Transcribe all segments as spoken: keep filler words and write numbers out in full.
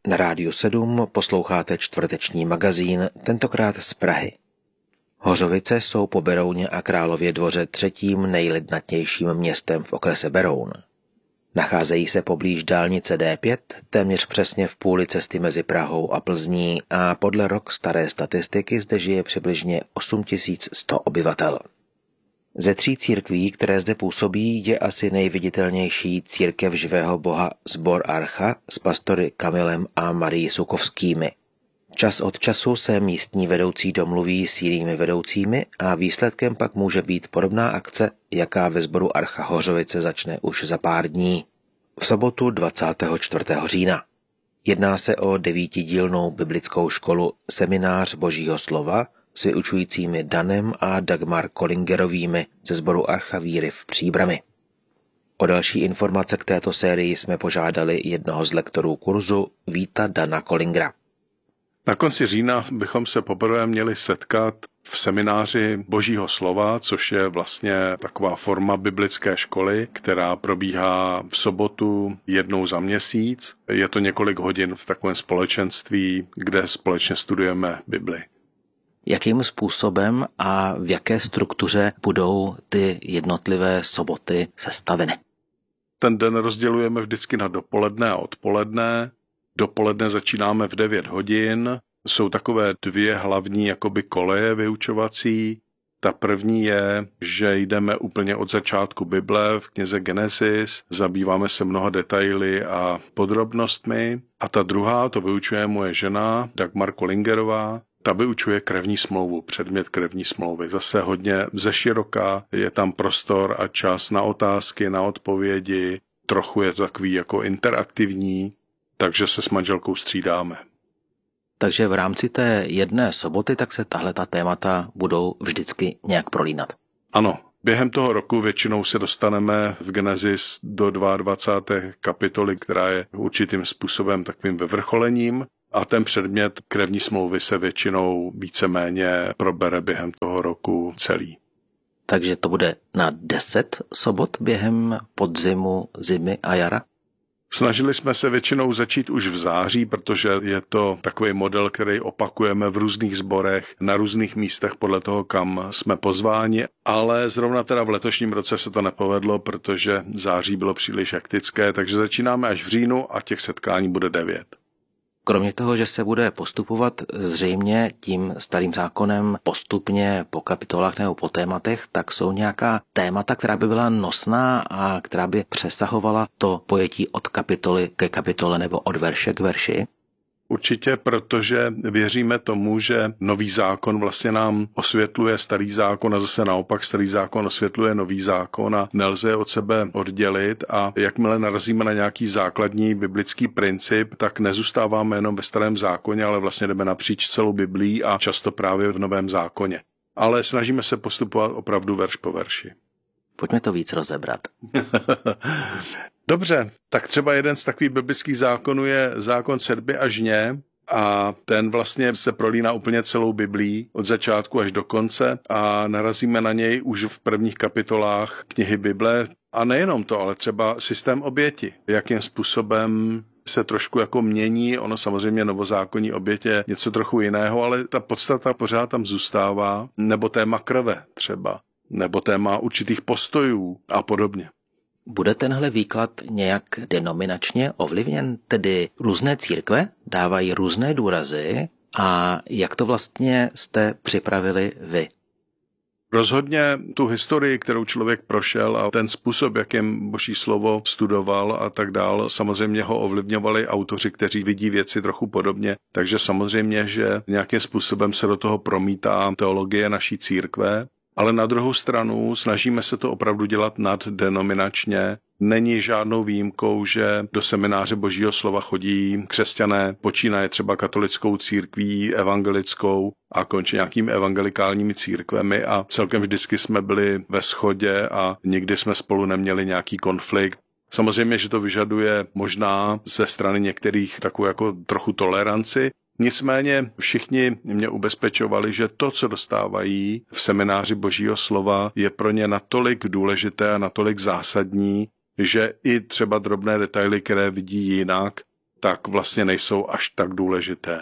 Na Rádiu sedm posloucháte čtvrteční magazín, tentokrát z Prahy. Hořovice jsou po Berouně a Králově Dvoře třetím nejlidnatějším městem v okrese Beroun. Nacházejí se poblíž dálnice D pět, téměř přesně v půli cesty mezi Prahou a Plzní a podle rok staré statistiky zde žije přibližně osm tisíc sto obyvatel. Ze tří církví, které zde působí, je asi nejviditelnější církev živého Boha Sbor Archa s pastory Kamilem a Marií Sukovskými. Čas od času se místní vedoucí domluví s jinými vedoucími a výsledkem pak může být podobná akce, jaká ve Sboru Archa Hořovice začne už za pár dní. V sobotu dvacátého čtvrtého října. Jedná se o devítidílnou biblickou školu Seminář Božího slova s vyučujícími Danem a Dagmar Kolingerovými ze Sboru Archa víry v Příbrami. O další informace k této sérii jsme požádali jednoho z lektorů kurzu, Víta Dana Kolingera. Na konci října bychom se poprvé měli setkat v semináři Božího slova, což je vlastně taková forma biblické školy, která probíhá v sobotu jednou za měsíc. Je to několik hodin v takovém společenství, kde společně studujeme Bibli. Jakým způsobem a v jaké struktuře budou ty jednotlivé soboty sestaveny? Ten den rozdělujeme vždycky na dopoledne a odpoledne. Dopoledne začínáme v devět hodin. Jsou takové dvě hlavní jakoby koleje vyučovací. Ta první je, že jdeme úplně od začátku Bible v knize Genesis, zabýváme se mnoha detaily a podrobnostmi. A ta druhá, to vyučuje moje žena, Dagmar Kolingerová. Ta vyučuje krevní smlouvu, předmět krevní smlouvy. Zase hodně zeširoka, je tam prostor a čas na otázky, na odpovědi. Trochu je to takový jako interaktivní, takže se s manželkou střídáme. Takže v rámci té jedné soboty tak se tahleta témata budou vždycky nějak prolínat. Ano, během toho roku většinou se dostaneme v Genesis do dvacáté druhé kapitoly, která je určitým způsobem takovým vyvrcholením. A ten předmět krevní smlouvy se většinou víceméně probere během toho roku celý. Takže to bude na deset sobot během podzimu, zimy a jara? Snažili jsme se většinou začít už v září, protože je to takový model, který opakujeme v různých sborech, na různých místech podle toho, kam jsme pozváni, ale zrovna teda v letošním roce se to nepovedlo, protože září bylo příliš hektické, takže začínáme až v říjnu a těch setkání bude devět. Kromě toho, že se bude postupovat zřejmě tím starým zákonem postupně po kapitolách nebo po tématech, tak jsou nějaká témata, která by byla nosná a která by přesahovala to pojetí od kapitoly ke kapitole nebo od verše k verši? Určitě, protože věříme tomu, že nový zákon vlastně nám osvětluje starý zákon a zase naopak starý zákon osvětluje nový zákon a nelze je od sebe oddělit a jakmile narazíme na nějaký základní biblický princip, tak nezůstáváme jenom ve starém zákoně, ale vlastně jdeme napříč celou Biblí a často právě v novém zákoně. Ale snažíme se postupovat opravdu verš po verši. Pojďme to víc rozebrat. Dobře, tak třeba jeden z takových biblických zákonů je zákon sedby a žně a ten vlastně se prolíná úplně celou Biblí od začátku až do konce a narazíme na něj už v prvních kapitolách knihy Bible. A nejenom to, ale třeba systém oběti, jakým způsobem se trošku jako mění, ono samozřejmě novozákonní oběť je něco trochu jiného, ale ta podstata pořád tam zůstává, nebo téma krve třeba, nebo téma určitých postojů a podobně. Bude tenhle výklad nějak denominačně ovlivněn, tedy různé církve dávají různé důrazy a jak to vlastně jste připravili vy? Rozhodně tu historii, kterou člověk prošel a ten způsob, jakým Boží slovo studoval a tak dál, samozřejmě ho ovlivňovali autoři, kteří vidí věci trochu podobně, takže samozřejmě, že nějakým způsobem se do toho promítá teologie naší církve. Ale na druhou stranu snažíme se to opravdu dělat naddenominačně. Není žádnou výjimkou, že do semináře Božího slova chodí křesťané, počínaje třeba katolickou církví, evangelickou a končí nějakými evangelikálními církvemi a celkem vždycky jsme byli ve shodě a nikdy jsme spolu neměli nějaký konflikt. Samozřejmě, že to vyžaduje možná ze strany některých takovou jako trochu toleranci. Nicméně všichni mě ubezpečovali, že to, co dostávají v semináři Božího slova, je pro ně natolik důležité a natolik zásadní, že i třeba drobné detaily, které vidí jinak, tak vlastně nejsou až tak důležité.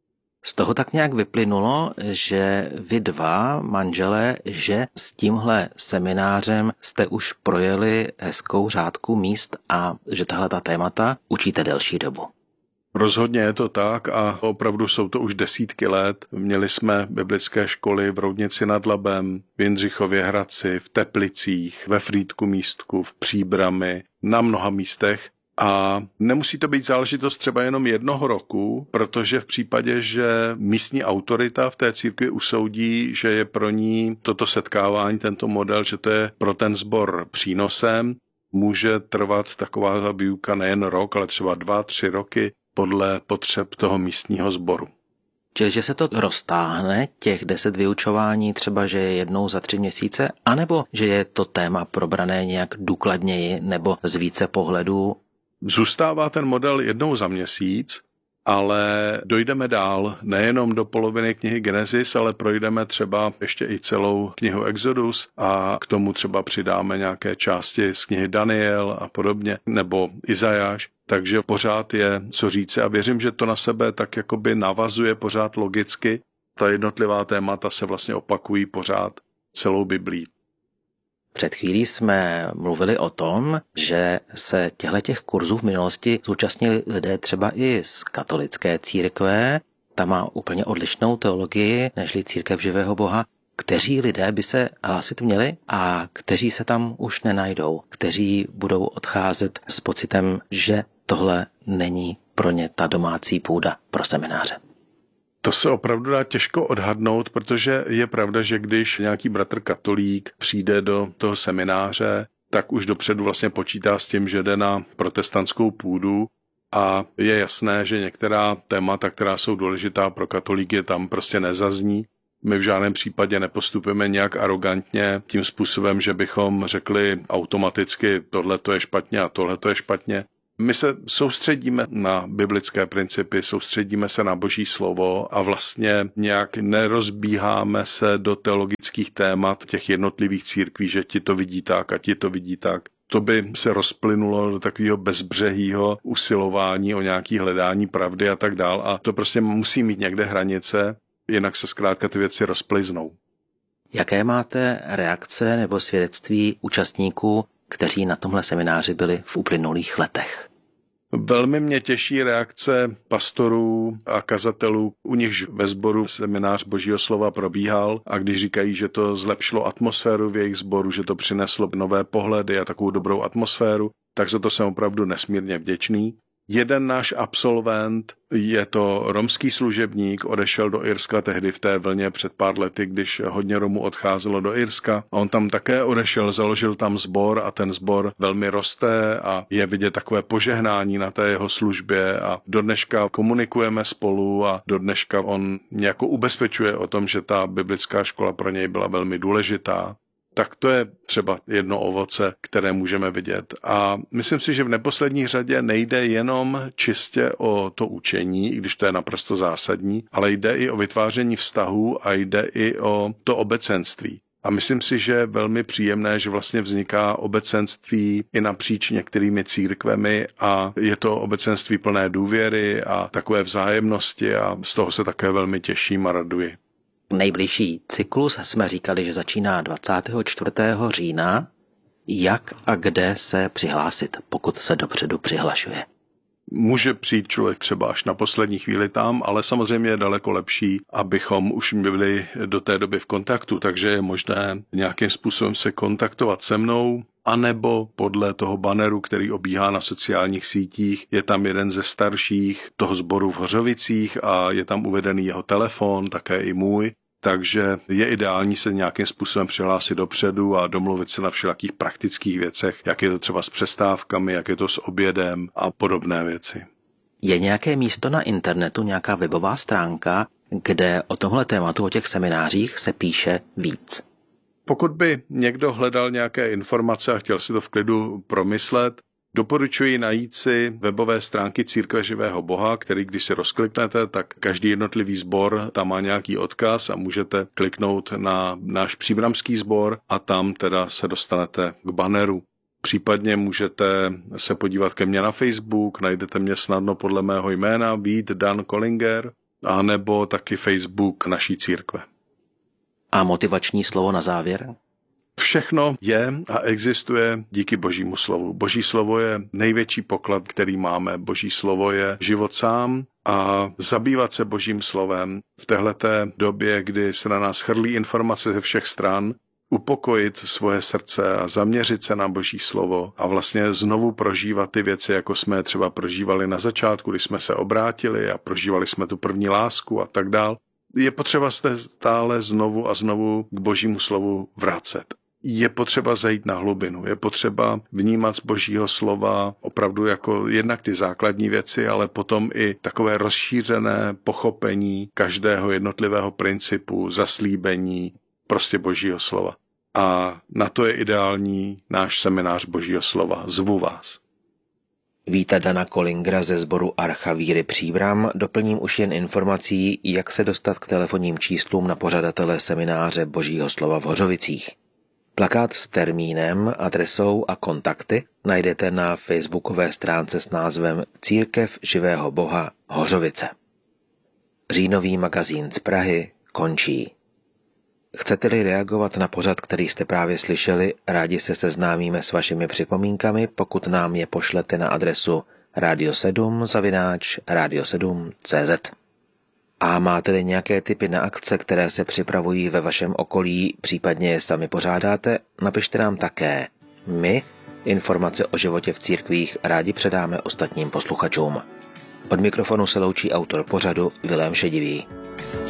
Z toho tak nějak vyplynulo, že vy dva manželé, že s tímhle seminářem jste už projeli hezkou řádku míst a že tahle ta témata učíte delší dobu. Rozhodně je to tak a opravdu jsou to už desítky let. Měli jsme biblické školy v Roudnici nad Labem, v Jindřichově Hradci, v Teplicích, ve Frýdku Místku, v Příbrami, na mnoha místech. A nemusí to být záležitost třeba jenom jednoho roku, protože v případě, že místní autorita v té církvi usoudí, že je pro ní toto setkávání, tento model, že to je pro ten sbor přínosem, může trvat taková výuka nejen rok, ale třeba dva, tři roky podle potřeb toho místního sboru. Čili, že se to roztáhne, těch deset vyučování, třeba, že je jednou za tři měsíce, anebo že je to téma probrané nějak důkladněji nebo z více pohledů? Zůstává ten model jednou za měsíc, ale dojdeme dál, nejenom do poloviny knihy Genesis, ale projdeme třeba ještě i celou knihu Exodus a k tomu třeba přidáme nějaké části z knihy Daniel a podobně, nebo Izajáš. Takže pořád je co říci a věřím, že to na sebe tak jakoby navazuje pořád logicky. Ta jednotlivá témata se vlastně opakují pořád celou Biblí. Před chvílí jsme mluvili o tom, že se těchto kurzů v minulosti zúčastnili lidé třeba i z katolické církve. Ta má úplně odlišnou teologii nežli církev živého Boha. Kteří lidé by se hlásit měli a kteří se tam už nenajdou, kteří budou odcházet s pocitem, že tohle není pro ně ta domácí půda pro semináře. To se opravdu dá těžko odhadnout, protože je pravda, že když nějaký bratr katolík přijde do toho semináře, tak už dopředu vlastně počítá s tím, že jde na protestantskou půdu a je jasné, že některá témata, která jsou důležitá pro katolíky, tam prostě nezazní. My v žádném případě nepostupujeme nějak arrogantně tím způsobem, že bychom řekli automaticky tohle to je špatně a tohle to je špatně. My se soustředíme na biblické principy, soustředíme se na Boží slovo a vlastně nějak nerozbíháme se do teologických témat těch jednotlivých církví, že ti to vidí tak a ti to vidí tak. To by se rozplynulo do takového bezbřehýho usilování o nějaké hledání pravdy a tak dál a to prostě musí mít někde hranice, jinak se zkrátka ty věci rozplyznou. Jaké máte reakce nebo svědectví účastníků, kteří na tomhle semináři byli v uplynulých letech? Velmi mě těší reakce pastorů a kazatelů, u nichž ve sboru seminář Božího slova probíhal a když říkají, že to zlepšilo atmosféru v jejich sboru, že to přineslo nové pohledy a takovou dobrou atmosféru, tak za to jsem opravdu nesmírně vděčný. Jeden náš absolvent, je to romský služebník, odešel do Irska tehdy v té vlně před pár lety, když hodně Romů odcházelo do Irska. A on tam také odešel, založil tam sbor a ten sbor velmi roste a je vidět takové požehnání na té jeho službě a do dneška komunikujeme spolu a do dneška on nějak ubezpečuje o tom, že ta biblická škola pro něj byla velmi důležitá. Tak to je třeba jedno ovoce, které můžeme vidět. A myslím si, že v neposlední řadě nejde jenom čistě o to učení, i když to je naprosto zásadní, ale jde i o vytváření vztahů a jde i o to obecenství. A myslím si, že je velmi příjemné, že vlastně vzniká obecenství i napříč některými církvemi a je to obecenství plné důvěry a takové vzájemnosti a z toho se také velmi těším a raduji. Nejbližší cyklus jsme říkali, že začíná dvacátého čtvrtého října. Jak a kde se přihlásit, pokud se dopředu přihlašuje? Může přijít člověk třeba až na poslední chvíli tam, ale samozřejmě je daleko lepší, abychom už byli do té doby v kontaktu, takže je možné nějakým způsobem se kontaktovat se mnou, anebo podle toho banneru, který obíhá na sociálních sítích, je tam jeden ze starších toho sboru v Hořovicích a je tam uvedený jeho telefon, také i můj. Takže je ideální se nějakým způsobem přihlásit dopředu a domluvit se na všelakých praktických věcech, jak je to třeba s přestávkami, jak je to s obědem a podobné věci. Je nějaké místo na internetu, nějaká webová stránka, kde o tomhle tématu, o těch seminářích se píše víc? Pokud by někdo hledal nějaké informace a chtěl si to v klidu promyslet, doporučuji najít si webové stránky Církve živého Boha, který když si rozkliknete, tak každý jednotlivý sbor tam má nějaký odkaz a můžete kliknout na náš příbramský sbor a tam teda se dostanete k banneru. Případně můžete se podívat ke mně na Facebook, najdete mě snadno podle mého jména Vít Dan Kollinger, a nebo taky Facebook naší církve. A motivační slovo na závěr? Všechno je a existuje díky Božímu slovu. Boží slovo je největší poklad, který máme. Boží slovo je život sám a zabývat se Božím slovem v téhleté době, kdy se na nás chrlí informace ze všech stran, upokojit svoje srdce a zaměřit se na Boží slovo a vlastně znovu prožívat ty věci, jako jsme třeba prožívali na začátku, když jsme se obrátili a prožívali jsme tu první lásku a tak dál. Je potřeba se stále znovu a znovu k Božímu slovu vracet. Je potřeba zajít na hlubinu, je potřeba vnímat z Božího slova opravdu jako jednak ty základní věci, ale potom i takové rozšířené pochopení každého jednotlivého principu, zaslíbení, prostě Božího slova. A na to je ideální náš seminář Božího slova. Zvu vás. Víta Dana Kollingera ze sboru Archa víry Příbram doplním už jen informací, jak se dostat k telefonním číslům na pořadatele semináře Božího slova v Hořovicích. Plakát s termínem, adresou a kontakty najdete na facebookové stránce s názvem Církev živého Boha Hořovice. Říjnový magazín z Prahy končí. Chcete-li reagovat na pořad, který jste právě slyšeli, rádi se seznámíme s vašimi připomínkami, pokud nám je pošlete na adresu radio sedm zavináč radio sedm tečka cé zet. A máte-li nějaké tipy na akce, které se připravují ve vašem okolí, případně je sami pořádáte, napište nám také. My informace o životě v církvích rádi předáme ostatním posluchačům. Od mikrofonu se loučí autor pořadu Vilém Šedivý.